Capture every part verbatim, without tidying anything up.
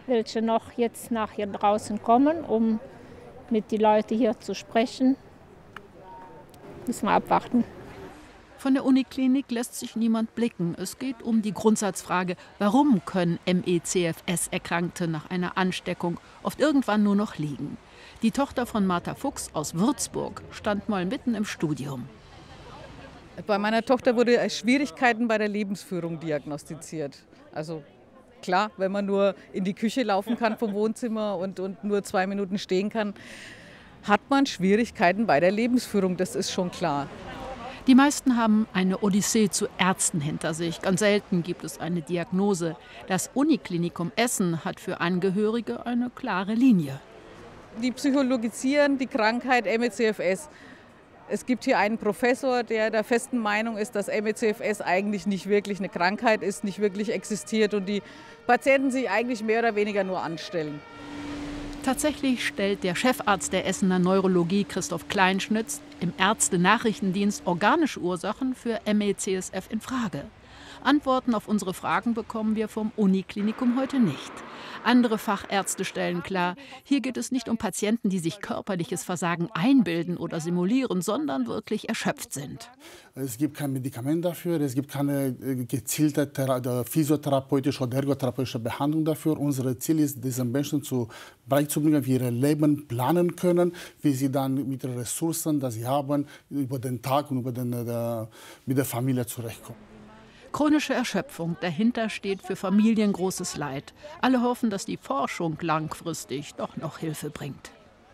welche noch jetzt nachher draußen kommen, um mit den Leuten hier zu sprechen. Müssen wir abwarten. Von der Uniklinik lässt sich niemand blicken. Es geht um die Grundsatzfrage, warum können M E C F S-Erkrankte nach einer Ansteckung oft irgendwann nur noch liegen. Die Tochter von Martha Fuchs aus Würzburg stand mal mitten im Studium. Bei meiner Tochter wurde Schwierigkeiten bei der Lebensführung diagnostiziert. Also klar, wenn man nur in die Küche laufen kann vom Wohnzimmer und, und nur zwei Minuten stehen kann, hat man Schwierigkeiten bei der Lebensführung, das ist schon klar. Die meisten haben eine Odyssee zu Ärzten hinter sich. Ganz selten gibt es eine Diagnose. Das Uniklinikum Essen hat für Angehörige eine klare Linie. Die psychologisieren die Krankheit M E C F S. Es gibt hier einen Professor, der der festen Meinung ist, dass M E C F S eigentlich nicht wirklich eine Krankheit ist, nicht wirklich existiert und die Patienten sich eigentlich mehr oder weniger nur anstellen. Tatsächlich stellt der Chefarzt der Essener Neurologie, Christoph Kleinschnitz, im Ärzte-Nachrichtendienst organische Ursachen für M E C S F in Frage. Antworten auf unsere Fragen bekommen wir vom Uniklinikum heute nicht. Andere Fachärzte stellen klar, hier geht es nicht um Patienten, die sich körperliches Versagen einbilden oder simulieren, sondern wirklich erschöpft sind. Es gibt kein Medikament dafür, es gibt keine gezielte physiotherapeutische oder ergotherapeutische Behandlung dafür. Unser Ziel ist, diesen Menschen zu beizubringen, wie ihr Leben planen können, wie sie dann mit den Ressourcen, die sie haben, über den Tag und über den, der, mit der Familie zurechtkommen. Chronische Erschöpfung, dahinter steht für Familien großes Leid. Alle hoffen, dass die Forschung langfristig doch noch Hilfe bringt.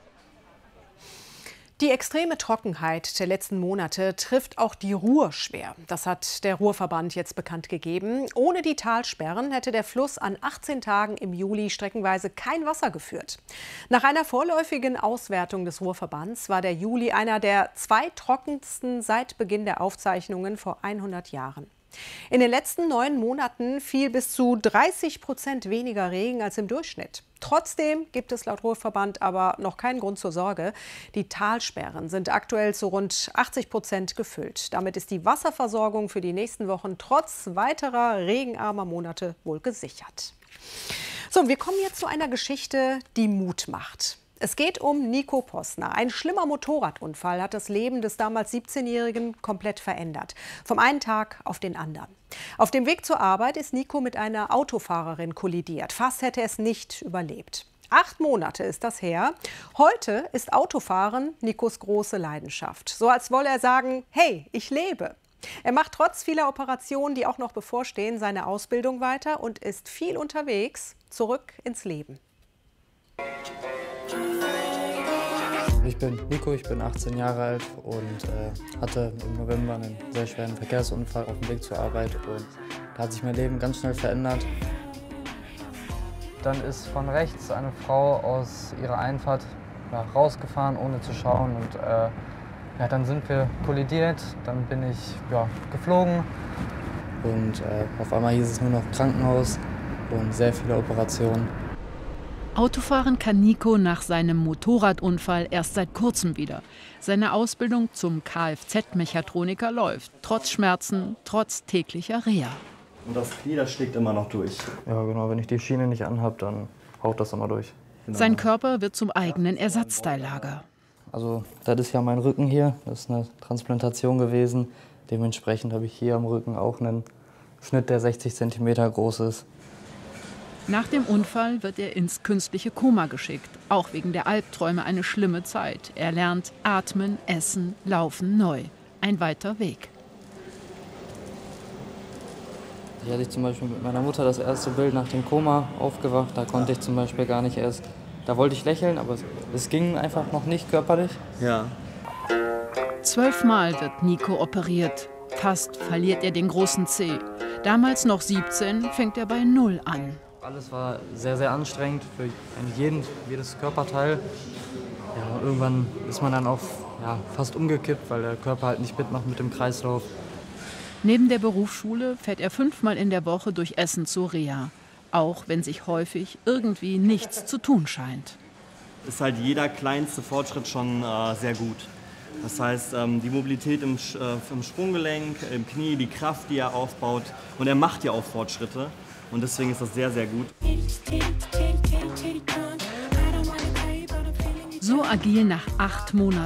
Die extreme Trockenheit der letzten Monate trifft auch die Ruhr schwer. Das hat der Ruhrverband jetzt bekannt gegeben. Ohne die Talsperren hätte der Fluss an achtzehn Tagen im Juli streckenweise kein Wasser geführt. Nach einer vorläufigen Auswertung des Ruhrverbands war der Juli einer der zwei trockensten seit Beginn der Aufzeichnungen vor hundert Jahren. In den letzten neun Monaten fiel bis zu dreißig Prozent weniger Regen als im Durchschnitt. Trotzdem gibt es laut Ruhrverband aber noch keinen Grund zur Sorge. Die Talsperren sind aktuell zu rund achtzig Prozent gefüllt. Damit ist die Wasserversorgung für die nächsten Wochen trotz weiterer regenarmer Monate wohl gesichert. So, wir kommen jetzt zu einer Geschichte, die Mut macht. Es geht um Nico Posner. Ein schlimmer Motorradunfall hat das Leben des damals siebzehnjährigen komplett verändert. Vom einen Tag auf den anderen. Auf dem Weg zur Arbeit ist Nico mit einer Autofahrerin kollidiert. Fast hätte er es nicht überlebt. Acht Monate ist das her. Heute ist Autofahren Nikos große Leidenschaft. So als wolle er sagen, hey, ich lebe. Er macht trotz vieler Operationen, die auch noch bevorstehen, seine Ausbildung weiter und ist viel unterwegs, zurück ins Leben. Ich bin Nico, ich bin achtzehn Jahre alt und äh, hatte im November einen sehr schweren Verkehrsunfall auf dem Weg zur Arbeit und da hat sich mein Leben ganz schnell verändert. Dann ist von rechts eine Frau aus ihrer Einfahrt ja, rausgefahren, ohne zu schauen und äh, ja, dann sind wir kollidiert, dann bin ich ja, geflogen. Und äh, auf einmal hieß es nur noch Krankenhaus und sehr viele Operationen. Autofahren kann Nico nach seinem Motorradunfall erst seit kurzem wieder. Seine Ausbildung zum Kfz-Mechatroniker läuft, trotz Schmerzen, trotz täglicher Reha. Und das Knie, das schlägt immer noch durch. Ja, genau, wenn ich die Schiene nicht anhab, dann haut das immer durch. Genau. Sein Körper wird zum eigenen Ersatzteillager. Also das ist ja mein Rücken hier, das ist eine Transplantation gewesen. Dementsprechend habe ich hier am Rücken auch einen Schnitt, der sechzig Zentimeter groß ist. Nach dem Unfall wird er ins künstliche Koma geschickt. Auch wegen der Albträume eine schlimme Zeit. Er lernt atmen, essen, laufen neu. Ein weiter Weg. Hier hatte ich zum Beispiel mit meiner Mutter das erste Bild nach dem Koma aufgewacht. Da konnte ich zum Beispiel gar nicht erst, da wollte ich lächeln, aber es ging einfach noch nicht körperlich. Ja. Zwölfmal wird Nico operiert. Fast verliert er den großen Zeh. Damals noch siebzehn, fängt er bei Null an. Alles war sehr, sehr anstrengend für jeden, jedes Körperteil. Ja, irgendwann ist man dann auch ja, fast umgekippt, weil der Körper halt nicht mitmacht mit dem Kreislauf. Neben der Berufsschule fährt er fünfmal in der Woche durch Essen zur Reha. Auch wenn sich häufig irgendwie nichts zu tun scheint. Ist halt jeder kleinste Fortschritt schon äh, sehr gut. Das heißt, ähm, die Mobilität im, äh, im Sprunggelenk, im Knie, die Kraft, die er aufbaut. Und er macht ja auch Fortschritte. Und deswegen ist das sehr, sehr gut. So agil nach acht Monaten.